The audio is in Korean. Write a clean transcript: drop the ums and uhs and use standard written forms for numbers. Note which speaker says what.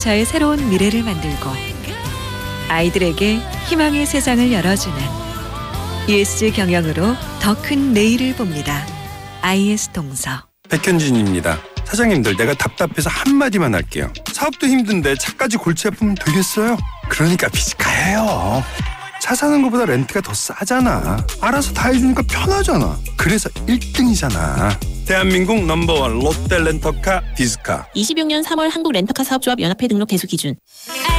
Speaker 1: 자동차의 새로운 미래를 만들고 아이들에게 희망의 세상을 열어주는 ESG 경영으로 더 큰 내일을 봅니다. IS 동서.
Speaker 2: 백현진입니다. 사장님들, 내가 답답해서 한마디만 할게요. 사업도 힘든데 차까지 골치 아프면 되겠어요? 그러니까 비즈카예요. 차 사는 것보다 렌트가 더 싸잖아. 알아서 다 해주니까 편하잖아. 그래서 1등이잖아. 대한민국 넘버원 롯데 렌터카 비즈카.
Speaker 3: 26년 3월 한국 렌터카 사업조합 연합회 등록 대수 기준.